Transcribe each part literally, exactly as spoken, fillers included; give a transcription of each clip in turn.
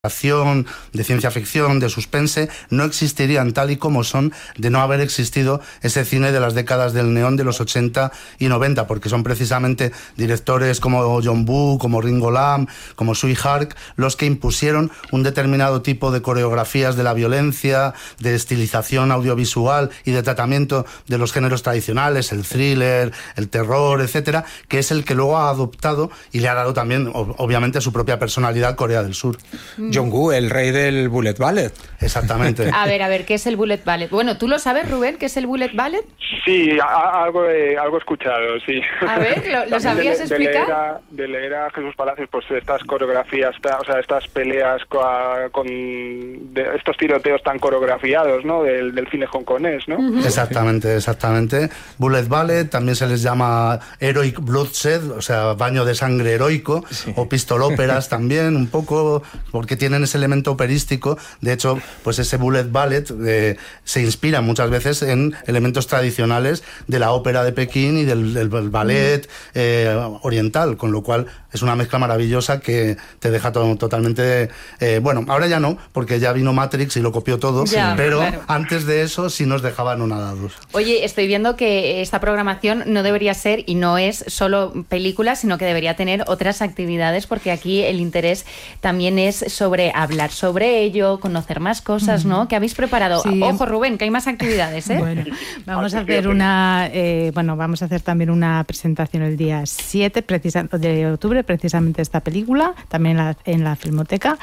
acción, de ciencia ficción, de suspense, no existirían tal y como son de no haber existido ese cine de las décadas del neón de los ochenta y noventa, porque son precisamente directores como John Woo, como Ringo Lam, como Tsui Hark, los que impusieron un determinado tipo de coreografías de la violencia, de estilización audiovisual y de tratamiento de los géneros tradicionales, el thriller, el terror, etcétera, que es el que luego ha adoptado y le ha dado también, obviamente, su propia personalidad Corea del Sur. John Woo, el rey del bullet ballet. Exactamente. A ver, a ver, ¿qué es el bullet ballet? Bueno, ¿tú lo sabes, Rubén, qué es el bullet ballet? Sí, a, algo he, algo he escuchado, sí. A ver, ¿lo, lo sabrías de, explicar? De leer, a, de leer a Jesús Palacios, pues estas coreografías, o sea, estas peleas con, con de estos tiroteos tan coreografiados, ¿no? Del, del cine hongkonés, ¿no? Uh-huh. Exactamente, exactamente. Bullet ballet también se les llama heroic bloodshed, o sea, baño de sangre heroico, sí. O pistol óperas también, un poco, porque tienen ese elemento operístico. De hecho, pues ese bullet ballet eh, se inspira muchas veces en elementos tradicionales de la ópera de Pekín y del, del ballet eh, oriental, con lo cual es una mezcla maravillosa que te deja to- totalmente... Eh, bueno, ahora ya no, porque ya vino Matrix y lo copió todo, ya, pero claro. Antes de eso sí nos dejaba anonadados. Oye, estoy viendo que esta programación no debería ser y no es solo películas, sino que debería tener otras actividades, porque aquí el interés también es sobre hablar sobre ello, conocer más cosas, ¿no? ¿Qué habéis preparado? Sí. Ojo, Rubén, que hay más actividades, ¿eh? Bueno, vamos a hacer una, eh, bueno, vamos a hacer también una presentación el día siete precisa, de octubre, precisamente esta película, también en la, en la Filmoteca.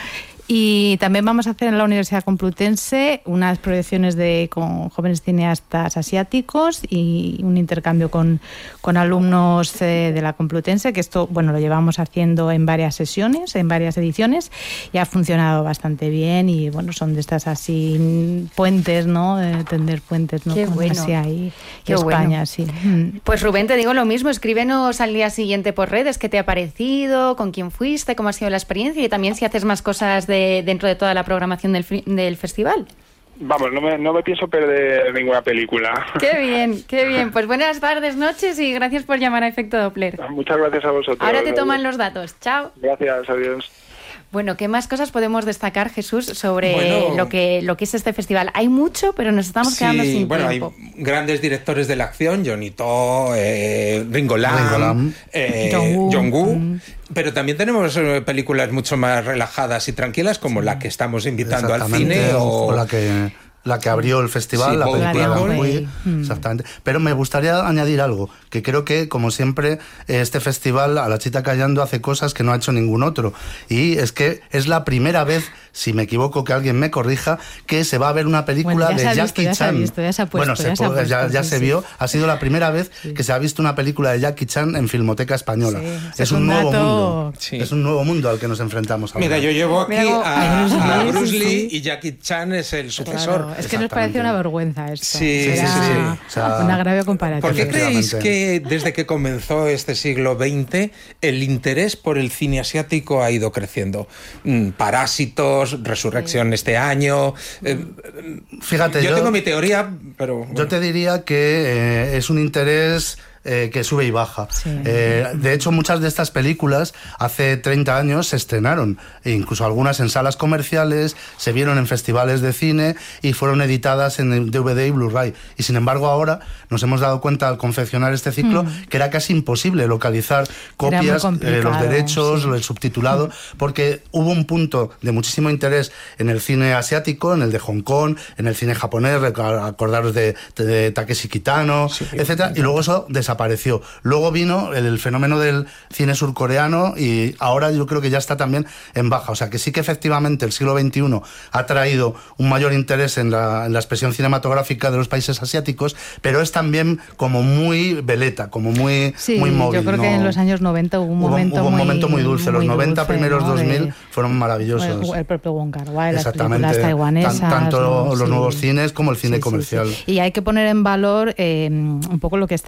Y también vamos a hacer en la Universidad Complutense unas proyecciones de, con jóvenes cineastas asiáticos y un intercambio con, con alumnos eh, de la Complutense, que esto, bueno, lo llevamos haciendo en varias sesiones, en varias ediciones, y ha funcionado bastante bien. Y bueno, son de estas así puentes, ¿no? De tender puentes, ¿no? Qué con bueno. Asia y Qué España, bueno. sí. Pues Rubén, te digo lo mismo, escríbenos al día siguiente por redes qué te ha parecido, con quién fuiste, cómo ha sido la experiencia y también si haces más cosas de dentro de toda la programación del, del festival. Vamos, no me, no me pienso perder ninguna película. Qué bien, qué bien. Pues buenas tardes, noches y gracias por llamar a Efecto Doppler. Muchas gracias a vosotros. Ahora te toman los datos. Chao. Gracias, adiós. Bueno, ¿qué más cosas podemos destacar, Jesús, sobre bueno, lo que lo que es este festival? Hay mucho, pero nos estamos sí, quedando sin bueno, tiempo. Hay grandes directores de la acción, Johnny To, eh, Ringo Lam, Ringo Lam. Eh, John Woo. John Woo. Mm. Pero también tenemos eh, películas mucho más relajadas y tranquilas, como sí. la que estamos invitando al cine. O, o la que... la que abrió el festival, sí, la película de Paul Wei. Exactamente. Pero me gustaría añadir algo, que creo que, como siempre, este festival, A la Chita Callando, hace cosas que no ha hecho ningún otro. Y es que es la primera vez, si me equivoco, que alguien me corrija, que se va a ver una película bueno, de Jackie visto, ya Chan. Se visto, ya se ha puesto, bueno, se ya, se ha puede, puesto, ya, ya sí, se sí. vio. Ha sido la primera vez sí. que se ha visto una película de Jackie Chan en Filmoteca Española. Sí, es un nuevo dato... mundo. Sí. Es un nuevo mundo al que nos enfrentamos ahora. Mira, yo llevo aquí Mira, a, Bruce a Lee, Bruce sí, Lee sí. y Jackie Chan es el sucesor. Claro, es que nos parece una vergüenza esto. Sí, Era sí, sí, sí. O sea, un agravio comparativo. ¿Por qué creéis Efectivamente. que desde que comenzó este siglo veinte el interés por el cine asiático ha ido creciendo? Mm, Parásitos, Resurrección sí. este año... Eh, Fíjate, yo, yo tengo mi teoría, pero... Bueno. Yo te diría que eh, es un interés... Eh, que sube y baja. Sí. Eh, de hecho, muchas de estas películas hace treinta años se estrenaron, e incluso algunas en salas comerciales, se vieron en festivales de cine y fueron editadas en D V D y Blu-ray. Y sin embargo, ahora nos hemos dado cuenta al confeccionar este ciclo mm. que era casi imposible localizar copias, eh, los derechos, sí. el subtitulado, mm. porque hubo un punto de muchísimo interés en el cine asiático, en el de Hong Kong, en el cine japonés, acordaros de, de, de Takeshi Kitano, sí, etcétera, y luego eso desapareció. Apareció. Luego vino el, el fenómeno del cine surcoreano y ahora yo creo que ya está también en baja. O sea que sí que efectivamente el siglo veintiuno ha traído un mayor interés en la, en la expresión cinematográfica de los países asiáticos, pero es también como muy veleta, como muy, sí, muy móvil. Yo creo ¿no? que en los años noventa hubo un hubo, momento, hubo un muy, momento muy dulce. Los muy noventa, dulce, primeros ¿no? dos mil de, fueron maravillosos. El, el propio Wong Kar-wai, las exactamente. películas taiwanesas. Tan, tanto ¿no? los sí. nuevos cines como el cine sí, comercial. Sí, sí. Y hay que poner en valor eh, un poco lo que está haciendo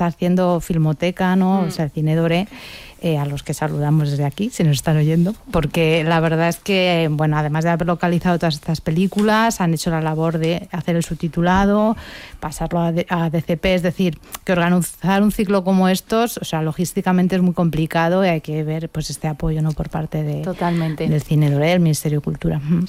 estudio Filmoteca, ¿no? Mm. O sea, Cine Doré, eh, a los que saludamos desde aquí, si nos están oyendo, porque la verdad es que, bueno, además de haber localizado todas estas películas, han hecho la labor de hacer el subtitulado, pasarlo a, D- a D C P, es decir, que organizar un ciclo como estos, o sea, logísticamente es muy complicado y hay que ver pues este apoyo, ¿no? Por parte de, Totalmente. del Cine Doré, del Ministerio de Cultura.